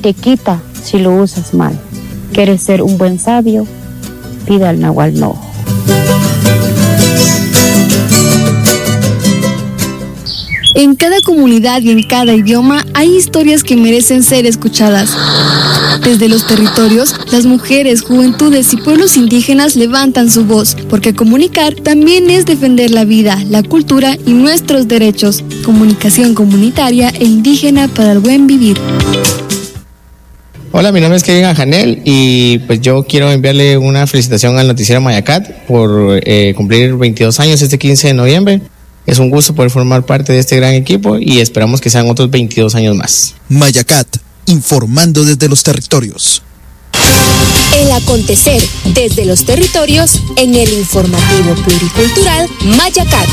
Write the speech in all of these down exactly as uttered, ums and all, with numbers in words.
te quita si lo usas mal. ¿Quieres ser un buen sabio? Pida al Nahual no. En cada comunidad y en cada idioma hay historias que merecen ser escuchadas. Desde los territorios, las mujeres, juventudes y pueblos indígenas levantan su voz, porque comunicar también es defender la vida, la cultura y nuestros derechos. Comunicación comunitaria e indígena para el buen vivir. Hola, mi nombre es Kevin Ajanel y pues yo quiero enviarle una felicitación al noticiero Mayacat por eh, cumplir veintidós años este quince de noviembre. Es un gusto poder formar parte de este gran equipo y esperamos que sean otros veintidós años más. Mayacat, informando desde los territorios. El acontecer desde los territorios en el informativo pluricultural Mayacat.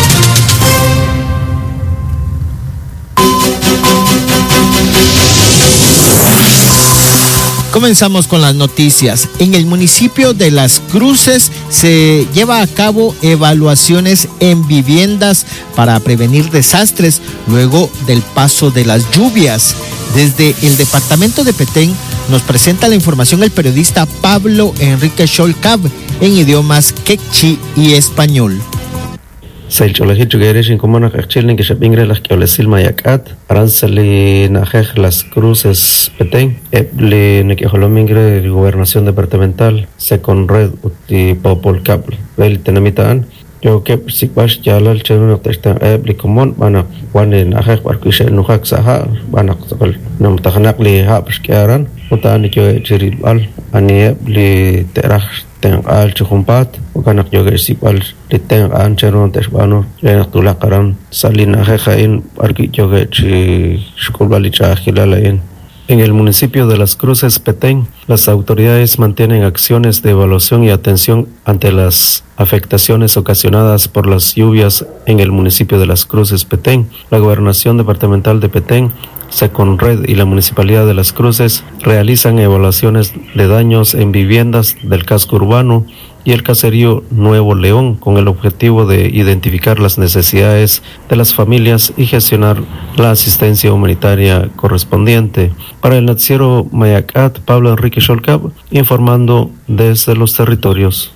Comenzamos con las noticias. En el municipio de Las Cruces se lleva a cabo evaluaciones en viviendas para prevenir desastres luego del paso de las lluvias. Desde el departamento de Petén nos presenta la información el periodista Pablo Enrique Sholcab en idiomas quechí y español. Selcholaji Chugueres en Comona Cachilin que se pingre las que olesil Mayacat, Aranceli Najej Las Cruces Petén, Eble Nequejolomingre Gobernación Departamental, Secon Red Uti Popol Cable, Bel Tenamitaan, yo que Sikbash Yalal Cherun Testan Eble Comon, Bana, Wane Najej Barquishe Nujak Saha, Bana Namtahanakli Hapskiaran, Utan yo Cheril Al, Ani Eble Teraj. Teng al chujumpat, ukanak yoga sipal di teng an cheron tesbano, lenak tulakaran salina jejain arki yoga chi shkulbalicha hilalain. En el municipio de Las Cruces, Petén, las autoridades mantienen acciones de evaluación y atención ante las afectaciones ocasionadas por las lluvias en el municipio de Las Cruces, Petén. La Gobernación Departamental de Petén, Seconred y la Municipalidad de Las Cruces realizan evaluaciones de daños en viviendas del casco urbano y el caserío Nuevo León con el objetivo de identificar las necesidades de las familias y gestionar la asistencia humanitaria correspondiente. Para el noticiero Mayacat, Pablo Enrique Sholcab, informando desde los territorios.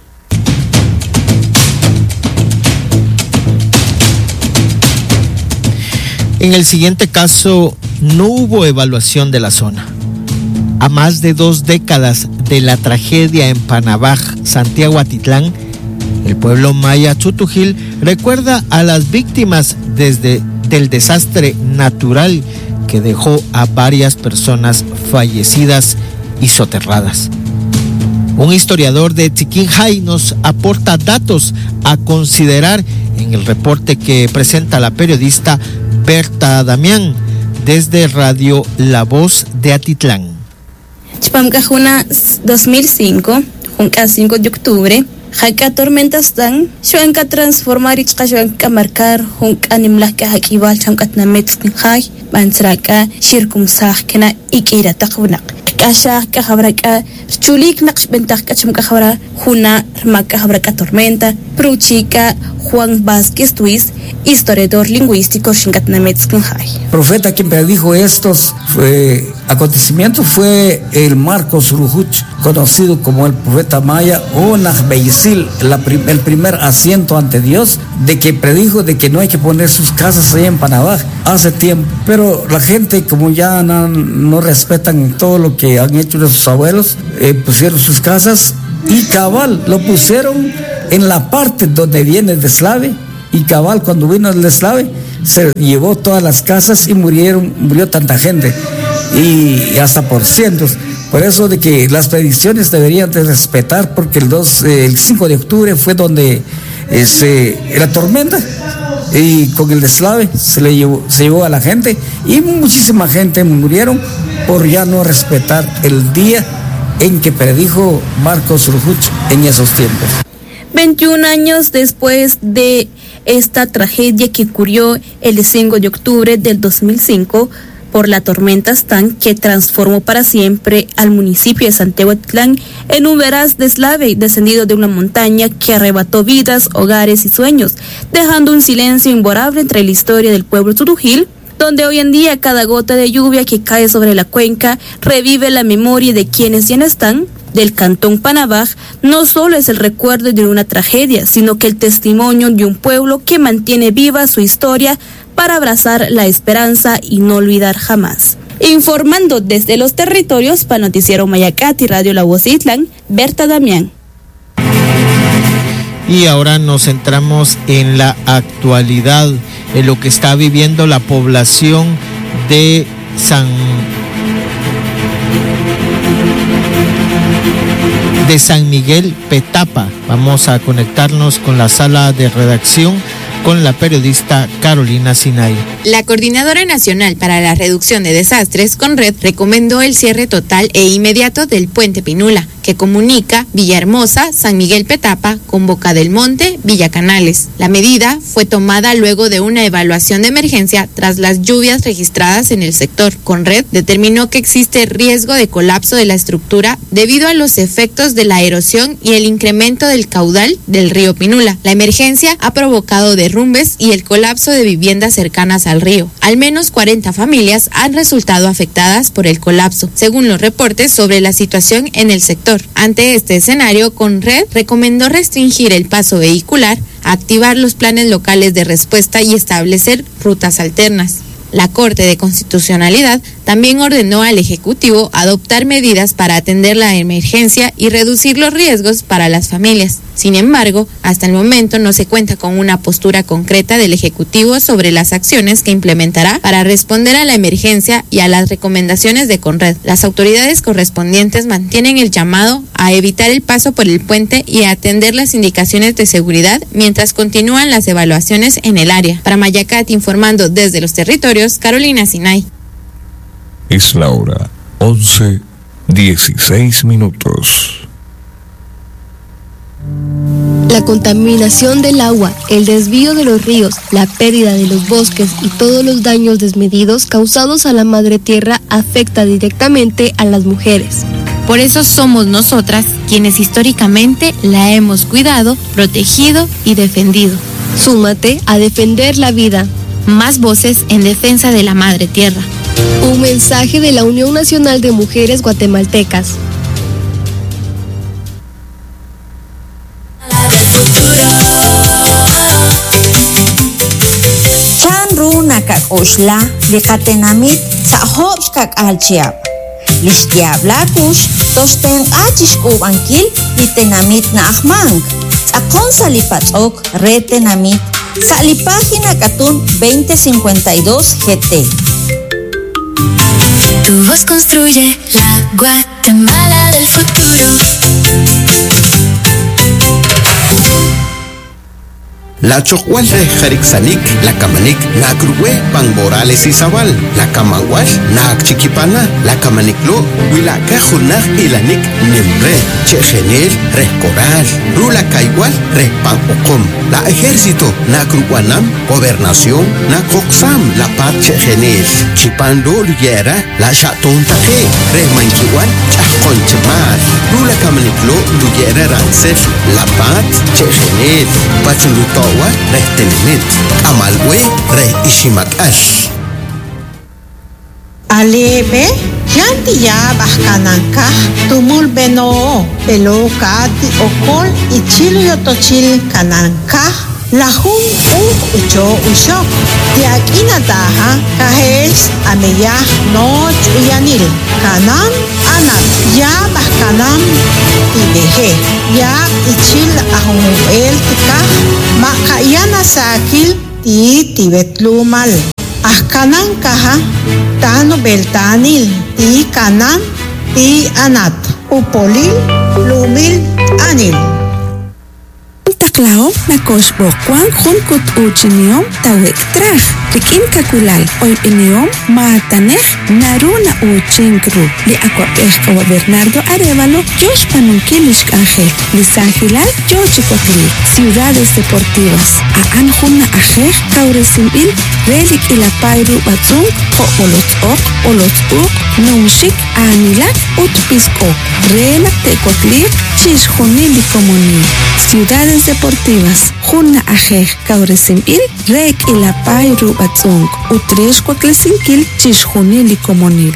En el siguiente caso, no hubo evaluación de la zona. A más de dos décadas de la tragedia en Panabaj, Santiago Atitlán, el pueblo maya Chutujil recuerda a las víctimas desde del desastre natural que dejó a varias personas fallecidas y soterradas. Un historiador de Tziquinjay nos aporta datos a considerar en el reporte que presenta la periodista Berta Damián desde Radio La Voz de Atitlán. Chpamcajuna dos mil cinco, junca cinco de octubre, jaca tormentas tan, shuanca transformar y chashuanca marcar, junca animlaca jaquibal chancatnametz kinjay, bansraca, shirkumsaj kena ikira takunak. Kasha kahabraka, chulik naksh bentak chumkajabra, juna, rmaca habraka tormenta, pruchica, Juan Vázquez Tuiz, historiador lingüístico Xingatnametz Kinjay. Profeta quien predijo estos fue, acontecimientos fue el Marcos Urujuch, conocido como el profeta maya o Najbeisil, el primer asiento ante Dios, de que predijo de que no hay que poner sus casas ahí en Panabaj hace tiempo. Pero la gente, como ya no, no respetan todo lo que han hecho nuestros abuelos, eh, pusieron sus casas y cabal lo pusieron en la parte donde viene el deslave, y cabal cuando vino el deslave se llevó todas las casas y murieron, murió tanta gente y hasta por cientos. Por eso de que las predicciones deberían de respetar, porque el, dos, eh, el cinco de octubre fue donde eh, se, la tormenta y con el deslave se le llevó, se llevó a la gente y muchísima gente murieron por ya no respetar el día en que predijo Marcos Urujuch en esos tiempos. veintiún años después de esta tragedia que ocurrió el cinco de octubre del dos mil cinco por la tormenta Stan, que transformó para siempre al municipio de Santiago Atitlán en un veraz deslave descendido de una montaña que arrebató vidas, hogares y sueños, dejando un silencio imborrable entre la historia del pueblo Chutujil, donde hoy en día cada gota de lluvia que cae sobre la cuenca revive la memoria de quienes ya no están, del cantón Panabaj, no solo es el recuerdo de una tragedia, sino que el testimonio de un pueblo que mantiene viva su historia para abrazar la esperanza y no olvidar jamás. Informando desde los territorios para Noticiero Mayacat y Radio La Voz Itlán, Berta Damián. Y ahora nos centramos en la actualidad, en lo que está viviendo la población de San de San Miguel Petapa. Vamos a conectarnos con la sala de redacción con la periodista Carolina Sinay. La Coordinadora Nacional para la Reducción de Desastres, CONRED, recomendó el cierre total e inmediato del puente Pinula, que comunica Villahermosa, San Miguel Petapa con Boca del Monte, Villa Canales. La medida fue tomada luego de una evaluación de emergencia tras las lluvias registradas en el sector. CONRED determinó que existe riesgo de colapso de la estructura debido a los efectos de la erosión y el incremento del caudal del río Pinula. La emergencia ha provocado derrumbes y el colapso de viviendas cercanas al río. Al menos cuarenta familias han resultado afectadas por el colapso, según los reportes sobre la situación en el sector. Ante este escenario, CONRED recomendó restringir el paso vehicular, activar los planes locales de respuesta y establecer rutas alternas. La Corte de Constitucionalidad también ordenó al Ejecutivo adoptar medidas para atender la emergencia y reducir los riesgos para las familias. Sin embargo, hasta el momento no se cuenta con una postura concreta del Ejecutivo sobre las acciones que implementará para responder a la emergencia y a las recomendaciones de CONRED. Las autoridades correspondientes mantienen el llamado a evitar el paso por el puente y a atender las indicaciones de seguridad mientras continúan las evaluaciones en el área. Para Mayacat, informando desde los territorios, Carolina Sinay. Es la hora once dieciséis minutos. La contaminación del agua, el desvío de los ríos, la pérdida de los bosques y todos los daños desmedidos causados a la madre tierra afecta directamente a las mujeres. Por eso somos nosotras quienes históricamente la hemos cuidado, protegido y defendido. Súmate a defender la vida. Más voces en defensa de la madre tierra. Un mensaje de la Unión Nacional de Mujeres Guatemaltecas. Chanru nakak oshla likatenamit sahobs kak alchiab. Lishtiablakush tosten achish kubankil litenamit na ahmang. Akon salipatok retenamit salipágina katun veinte cincuenta y dos G T. Tu voz construye la Guatemala del futuro. La chocual de Jarixanic, la Camanik, la Crue, Pan Morales y Zabal, la Camanguash, la Chiquipana, la Camaniclo, Huila Cajuna y la Nick Nembre, Chejenel, Rescoral, Rula Caigual, Respan Ocom, la Ejército, la Cruanam, Gobernación, la Coxam, la Paz Chejenel, Chipando Luyera, la Chatón Taje, Resmanquiwan, Chasconchemar, Rula Camaniclo, Luyera Rancef, la Paz Chejenel, Pachuluto. Restenimit, Amalwe, Re Ishimakal. Alebe, Yanti ya Baskananka, Tumul Beno, Pelokati, Okol, Ichil Yotochil, Kananka, Lahun, U, Ucho, Ushok, Tiakinataha, Kajes, Ameya, Noch, Uyanil, Kanan, Anat, Ya Baskanam, Tibeje, Ya Ichil, Ahumuel, Tika, Makayana Sakil, Ti Tibetlumal, Ahkanan Kaha, Tano Beltanil, Ti Kanan, Ti Anat, Upolil, Lumil, Anil. Taklao na kosbo kwan junkut uchiniom tawek traj rikin kakulal oy iniom mataneh naruna uchinkru li akwapej kawa Bernardo Arevalo Josh Panunkilish Ángel Lisangilal Yochipotli Ciudades Deportivas a Anjuna Ajej Kauresimil Relik Ilapairu Batzung Ho Olotok Olotuk Numshik Anilat Utpisko Relak Tekotlik Chishjunili Comunil, Ciudades Deportivas, Juna Ajej Cauresimpil, Rek Ilapay Rubatzung, Utresh Cuaclesinkil, Chishjunili Comunil.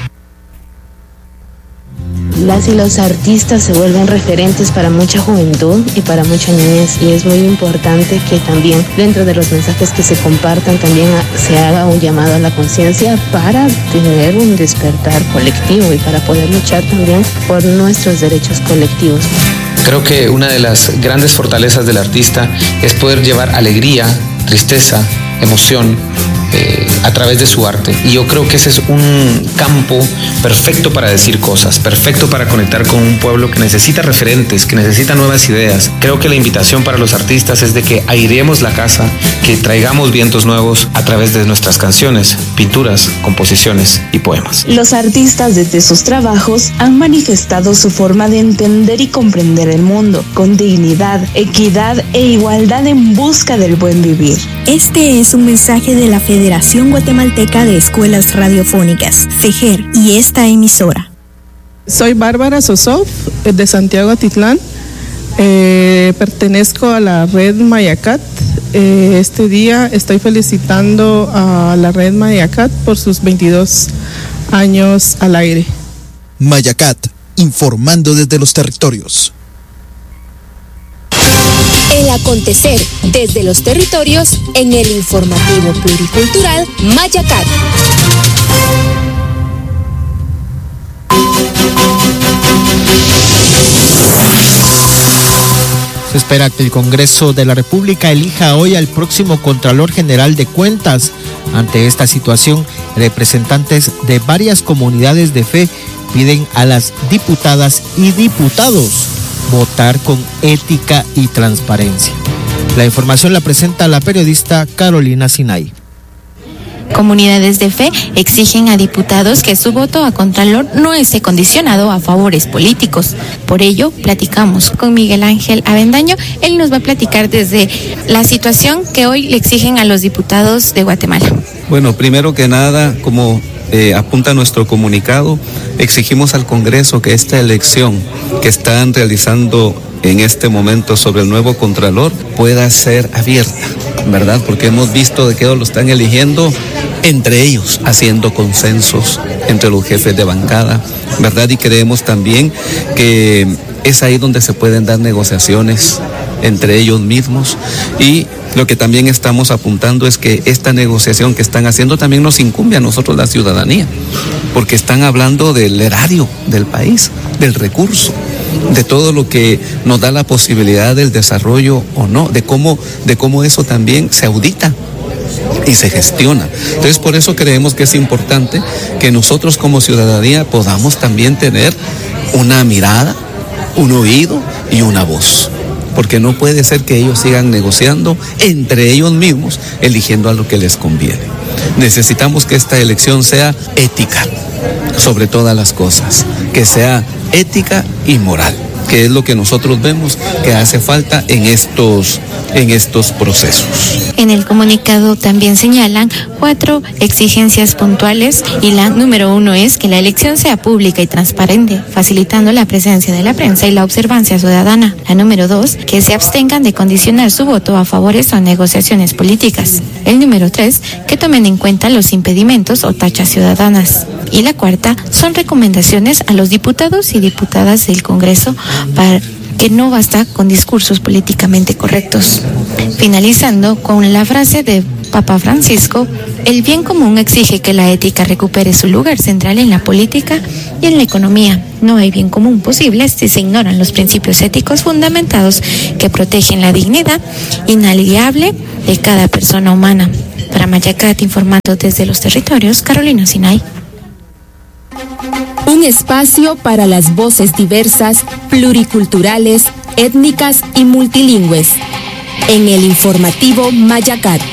Las y los artistas se vuelven referentes para mucha juventud y para mucha niñez, y es muy importante que también dentro de los mensajes que se compartan también se haga un llamado a la conciencia para tener un despertar colectivo y para poder luchar también por nuestros derechos colectivos. Creo que una de las grandes fortalezas del artista es poder llevar alegría, tristeza, emoción eh, a través de su arte. Y yo creo que ese es un campo perfecto para decir cosas, perfecto para conectar con un pueblo que necesita referentes, que necesita nuevas ideas. Creo que la invitación para los artistas es de que airemos la casa, que traigamos vientos nuevos a través de nuestras canciones, pinturas, composiciones y poemas. Los artistas desde sus trabajos han manifestado su forma de entender y comprender el mundo, con dignidad, equidad e igualdad en busca del buen vivir. Este es un mensaje de la Federación Guatemalteca de Escuelas Radiofónicas, FEGER, y esta emisora. Soy Bárbara Sosov, de Santiago Atitlán. Eh, pertenezco a la red Mayacat. Eh, este día estoy felicitando a la red Mayacat por sus veintidós años al aire. Mayacat, informando desde los territorios. El acontecer desde los territorios en el informativo pluricultural Mayacat. Se espera que el Congreso de la República elija hoy al próximo Contralor General de Cuentas. Ante esta situación, representantes de varias comunidades de fe piden a las diputadas y diputados votar con ética y transparencia. La información la presenta la periodista Carolina Sinay. Comunidades de fe exigen a diputados que su voto a Contralor no esté condicionado a favores políticos. Por ello, platicamos con Miguel Ángel Avendaño. Él nos va a platicar desde la situación que hoy le exigen a los diputados de Guatemala. Bueno, primero que nada, como eh, apunta nuestro comunicado, exigimos al Congreso que esta elección que están realizando en este momento sobre el nuevo Contralor pueda ser abierta, ¿verdad? Porque hemos visto de que ellos lo están eligiendo entre ellos, haciendo consensos entre los jefes de bancada, ¿verdad? Y creemos también que es ahí donde se pueden dar negociaciones entre ellos mismos, y lo que también estamos apuntando es que esta negociación que están haciendo también nos incumbe a nosotros, la ciudadanía, porque están hablando del erario del país, del recurso, de todo lo que nos da la posibilidad del desarrollo o no, de cómo, de cómo eso también se audita y se gestiona. Entonces, por eso creemos que es importante que nosotros como ciudadanía podamos también tener una mirada, un oído y una voz, porque no puede ser que ellos sigan negociando entre ellos mismos, eligiendo a lo que les conviene. Necesitamos que esta elección sea ética, sobre todas las cosas, que sea ética y moral, que es lo que nosotros vemos que hace falta en estos, en estos procesos. En el comunicado también señalan cuatro exigencias puntuales, y la número uno es que la elección sea pública y transparente, facilitando la presencia de la prensa y la observancia ciudadana. La número dos, que se abstengan de condicionar su voto a favores o negociaciones políticas. El número tres, que tomen en cuenta los impedimentos o tachas ciudadanas. Y la cuarta son recomendaciones a los diputados y diputadas del Congreso para que no basta con discursos políticamente correctos. Finalizando con la frase de Papa Francisco: el bien común exige que la ética recupere su lugar central en la política y en la economía. No hay bien común posible si se ignoran los principios éticos fundamentados que protegen la dignidad inalienable de cada persona humana. Para Mayacat, informando desde los territorios, Carolina Sinay. Un espacio para las voces diversas, pluriculturales, étnicas y multilingües. En el informativo Mayacat.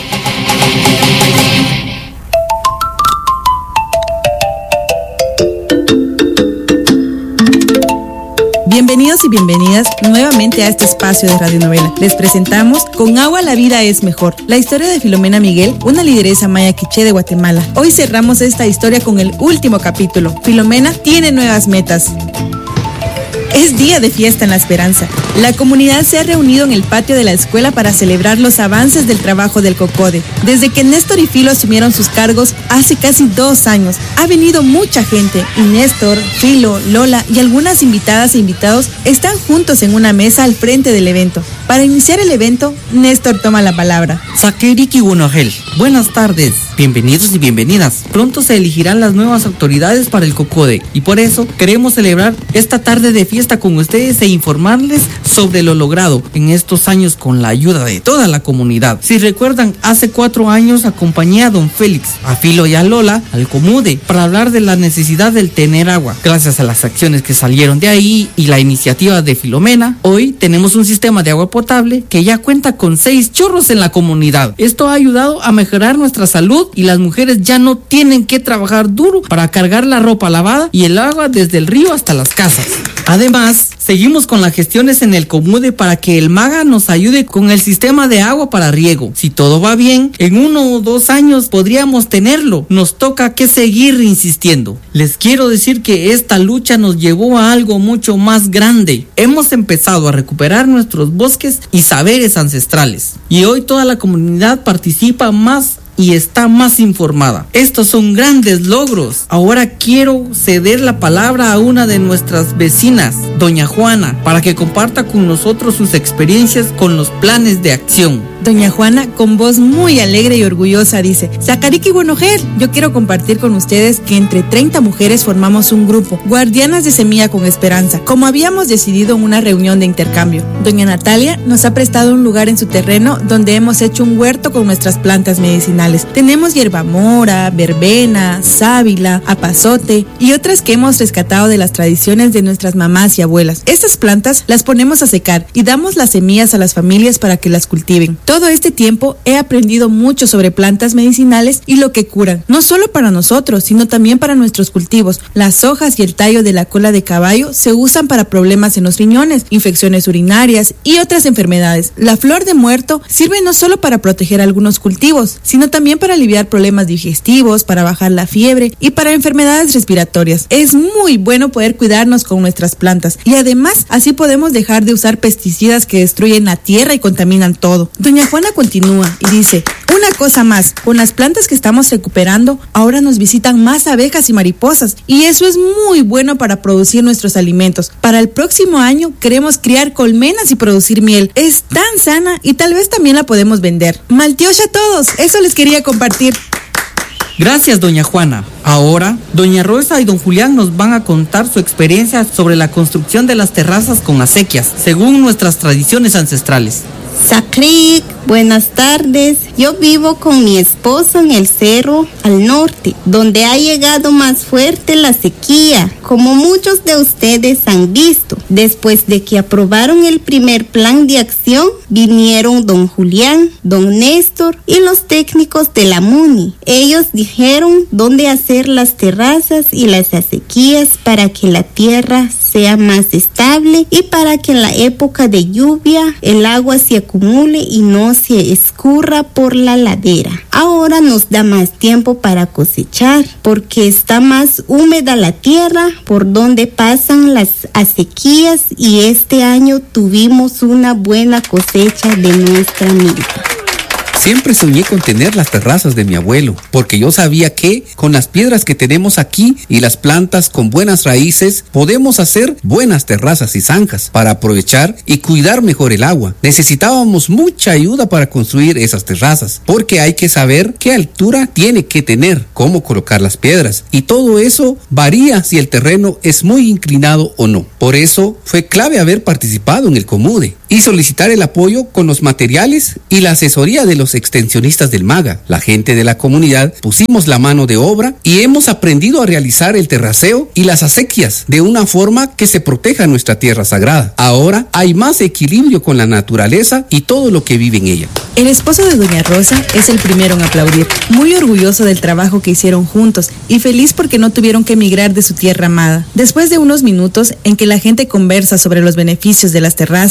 Bienvenidos y bienvenidas nuevamente a este espacio de radionovela. Les presentamos Con agua la vida es mejor, la historia de Filomena Miguel, una lideresa maya quiché de Guatemala. Hoy cerramos esta historia con el último capítulo. Filomena tiene nuevas metas. Es día de fiesta en La Esperanza. La comunidad se ha reunido en el patio de la escuela para celebrar los avances del trabajo del COCODE. Desde que Néstor y Filo asumieron sus cargos hace casi dos años, ha venido mucha gente y Néstor, Filo, Lola y algunas invitadas e invitados están juntos en una mesa al frente del evento. Para iniciar el evento, Néstor toma la palabra. Sakeriki Wunogel, buenas tardes, bienvenidos y bienvenidas. Pronto se elegirán las nuevas autoridades para el COCODE y por eso queremos celebrar esta tarde de fiesta con ustedes e informarles sobre lo logrado en estos años con la ayuda de toda la comunidad. Si recuerdan, hace cuatro años acompañé a don Félix, a Filo y a Lola al Comude para hablar de la necesidad del tener agua. Gracias a las acciones que salieron de ahí y la iniciativa de Filomena, hoy tenemos un sistema de agua potable que ya cuenta con seis chorros en la comunidad. Esto ha ayudado a mejorar nuestra salud y las mujeres ya no tienen que trabajar duro para cargar la ropa lavada y el agua desde el río hasta las casas. Además, seguimos con las gestiones en el Comude para que el MAGA nos ayude con el sistema de agua para riego. Si todo va bien, en uno o dos años podríamos tenerlo. Nos toca que seguir insistiendo. Les quiero decir que esta lucha nos llevó a algo mucho más grande. Hemos empezado a recuperar nuestros bosques y saberes ancestrales. Y hoy toda la comunidad participa más y está más informada. Estos son grandes logros. Ahora quiero ceder la palabra a una de nuestras vecinas, doña Juana, para que comparta con nosotros sus experiencias con los planes de acción. Doña Juana, con voz muy alegre y orgullosa, dice: Sakariki Buenojer, yo quiero compartir con ustedes que entre treinta mujeres formamos un grupo, Guardianas de Semilla con Esperanza, como habíamos decidido en una reunión de intercambio. Doña Natalia nos ha prestado un lugar en su terreno donde hemos hecho un huerto con nuestras plantas medicinales. Tenemos hierbamora, verbena, sábila, apazote y otras que hemos rescatado de las tradiciones de nuestras mamás y abuelas. Estas plantas las ponemos a secar y damos las semillas a las familias para que las cultiven. Todo este tiempo he aprendido mucho sobre plantas medicinales y lo que curan, no solo para nosotros, sino también para nuestros cultivos. Las hojas y el tallo de la cola de caballo se usan para problemas en los riñones, infecciones urinarias y otras enfermedades. La flor de muerto sirve no solo para proteger algunos cultivos, sino también para aliviar problemas digestivos, para bajar la fiebre y para enfermedades respiratorias. Es muy bueno poder cuidarnos con nuestras plantas y además así podemos dejar de usar pesticidas que destruyen la tierra y contaminan todo. Doña Juana continúa y dice: una cosa más, con las plantas que estamos recuperando, ahora nos visitan más abejas y mariposas y eso es muy bueno para producir nuestros alimentos. Para el próximo año queremos criar colmenas y producir miel. Es tan sana y tal vez también la podemos vender. Maltiocha a todos, eso les quería compartir. Gracias, doña Juana. Ahora, doña Rosa y don Julián nos van a contar su experiencia sobre la construcción de las terrazas con acequias, según nuestras tradiciones ancestrales. Sacrik, buenas tardes. Yo vivo con mi esposo en el cerro al norte, donde ha llegado más fuerte la sequía, como muchos de ustedes han visto. Después de que aprobaron el primer plan de acción, vinieron don Julián, don Néstor y los técnicos de la MUNI. Ellos dijeron dónde hacer las terrazas y las acequias para que la tierra sea más estable y para que en la época de lluvia el agua se acumule y no se escurra por la ladera. Ahora nos da más tiempo para cosechar porque está más húmeda la tierra por donde pasan las acequias y este año tuvimos una buena cosecha de nuestra milpa. Siempre soñé con tener las terrazas de mi abuelo, porque yo sabía que con las piedras que tenemos aquí y las plantas con buenas raíces, podemos hacer buenas terrazas y zanjas para aprovechar y cuidar mejor el agua. Necesitábamos mucha ayuda para construir esas terrazas, porque hay que saber qué altura tiene que tener, cómo colocar las piedras, y todo eso varía si el terreno es muy inclinado o no. Por eso fue clave haber participado en el Comude y solicitar el apoyo con los materiales y la asesoría de los extensionistas del MAGA. La gente de la comunidad pusimos la mano de obra y hemos aprendido a realizar el terraceo y las acequias de una forma que se proteja nuestra tierra sagrada. Ahora hay más equilibrio con la naturaleza y todo lo que vive en ella. El esposo de doña Rosa es el primero en aplaudir, muy orgulloso del trabajo que hicieron juntos y feliz porque no tuvieron que emigrar de su tierra amada. Después de unos minutos en que la gente conversa sobre los beneficios de las terrazas, Néstor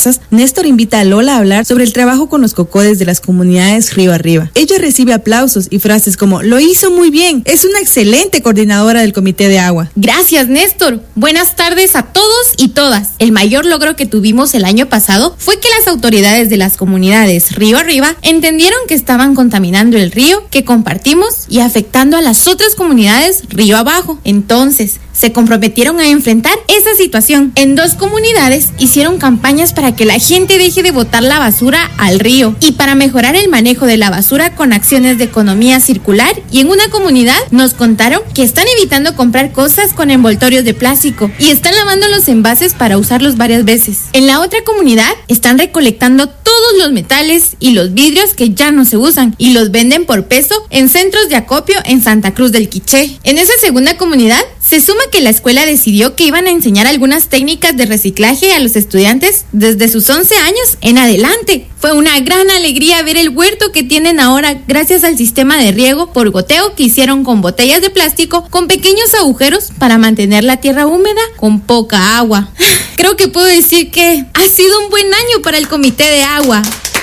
Néstor invita a Lola a hablar sobre el trabajo con los cocodes de las comunidades río arriba. Ella recibe aplausos y frases como: lo hizo muy bien, es una excelente coordinadora del comité de agua. Gracias, Néstor. Buenas tardes a todos y todas. El mayor logro que tuvimos el año pasado fue que las autoridades de las comunidades río arriba entendieron que estaban contaminando el río que compartimos y afectando a las otras comunidades río abajo. Entonces, se comprometieron a enfrentar esa situación. En dos comunidades hicieron campañas para que la gente deje de botar la basura al río y para mejorar el manejo de la basura con acciones de economía circular, y en una comunidad nos contaron que están evitando comprar cosas con envoltorios de plástico y están lavando los envases para usarlos varias veces. En la otra comunidad están recolectando todos los metales y los vidrios que ya no se usan y los venden por peso en centros de acopio en Santa Cruz del Quiché. En esa segunda comunidad se suma que la escuela decidió que iban a enseñar algunas técnicas de reciclaje a los estudiantes desde sus once años en adelante. Fue una gran alegría ver el huerto que tienen ahora gracias al sistema de riego por goteo que hicieron con botellas de plástico con pequeños agujeros para mantener la tierra húmeda con poca agua. Creo que puedo decir que ha sido un buen año para el comité de agua.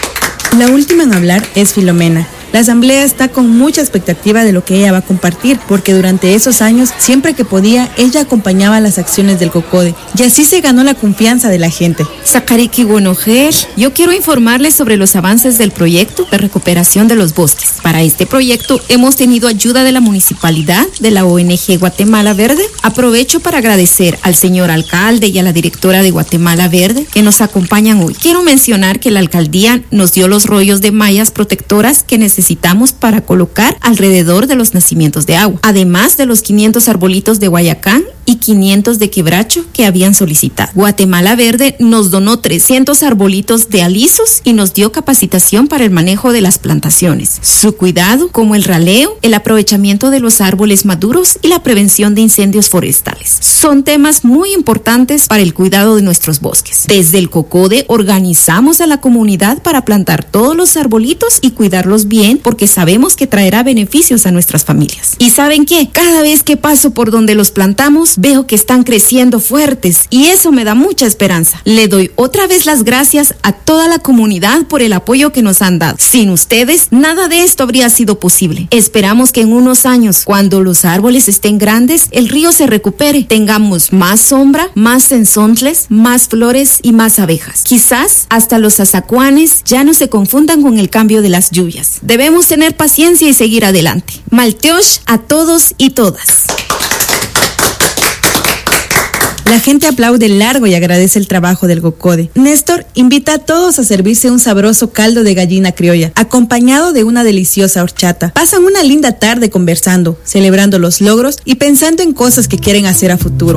La última en hablar es Filomena. La asamblea está con mucha expectativa de lo que ella va a compartir, porque durante esos años, siempre que podía, ella acompañaba las acciones del COCODE, y así se ganó la confianza de la gente. Sakariki Buenojer, yo quiero informarles sobre los avances del proyecto de recuperación de los bosques. Para este proyecto hemos tenido ayuda de la municipalidad, de la O N G Guatemala Verde. Aprovecho para agradecer al señor alcalde y a la directora de Guatemala Verde que nos acompañan hoy. Quiero mencionar que la alcaldía nos dio los rollos de mallas protectoras que necesitamos necesitamos para colocar alrededor de los nacimientos de agua, además de los quinientos arbolitos de Guayacán y quinientos de quebracho que habían solicitado. Guatemala Verde nos donó trescientos arbolitos de alisos y nos dio capacitación para el manejo de las plantaciones, su cuidado, como el raleo, el aprovechamiento de los árboles maduros y la prevención de incendios forestales. Son temas muy importantes para el cuidado de nuestros bosques. Desde el COCODE organizamos a la comunidad para plantar todos los arbolitos y cuidarlos bien, porque sabemos que traerá beneficios a nuestras familias. ¿Y saben qué? Cada vez que paso por donde los plantamos, veo que están creciendo fuertes y eso me da mucha esperanza. Le doy otra vez las gracias a toda la comunidad por el apoyo que nos han dado. Sin ustedes, nada de esto habría sido posible. Esperamos que en unos años, cuando los árboles estén grandes, el río se recupere, tengamos más sombra, más sensontles, más flores y más abejas. Quizás hasta los azacuanes ya no se confundan con el cambio de las lluvias. Debemos tener paciencia y seguir adelante. Malteosh a todos y todas. La gente aplaude largo y agradece el trabajo del COCODE. Néstor invita a todos a servirse un sabroso caldo de gallina criolla, acompañado de una deliciosa horchata. Pasan una linda tarde conversando, celebrando los logros y pensando en cosas que quieren hacer a futuro.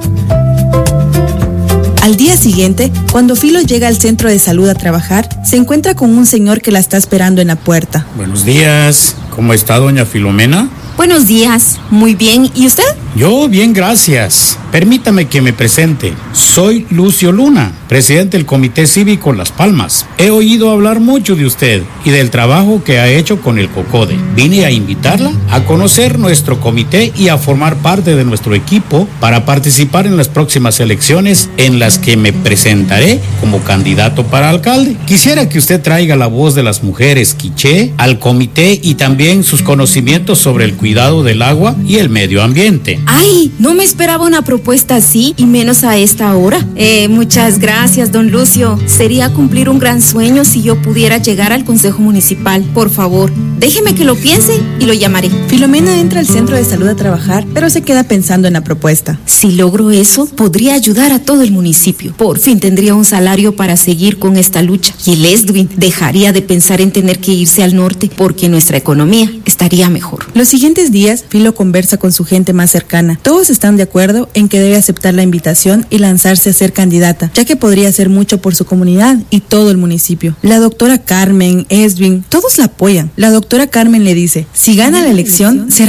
Al día siguiente, cuando Filo llega al centro de salud a trabajar, se encuentra con un señor que la está esperando en la puerta. Buenos días, ¿cómo está doña Filomena? Buenos días, muy bien, ¿y usted? Yo bien, gracias. Permítame que me presente. Soy Lucio Luna, presidente del Comité Cívico Las Palmas. He oído hablar mucho de usted y del trabajo que ha hecho con el COCODE. Vine a invitarla a conocer nuestro comité y a formar parte de nuestro equipo para participar en las próximas elecciones en las que me presentaré como candidato para alcalde. Quisiera que usted traiga la voz de las mujeres quiché al comité y también sus conocimientos sobre el cuidado del agua y el medio ambiente. Ay, no me esperaba una propuesta así y menos a esta hora. Eh, muchas gracias, don Lucio. Sería cumplir un gran sueño si yo pudiera llegar al Consejo Municipal. Por favor, déjeme que lo piense y lo llamaré. Filomena entra al centro de salud a trabajar, pero se queda pensando en la propuesta. Si logro eso, podría ayudar a todo el municipio. Por fin tendría un salario para seguir con esta lucha. Y el Edwin dejaría de pensar en tener que irse al norte porque nuestra economía estaría mejor. Los siguientes días, Filo conversa con su gente más cercana. Todos están de acuerdo en que debe aceptar la invitación y lanzarse a ser candidata, ya que podría hacer mucho por su comunidad y todo el municipio. La doctora Carmen, Edwin, todos la apoyan. La doctora Carmen le dice, si gana la elección, será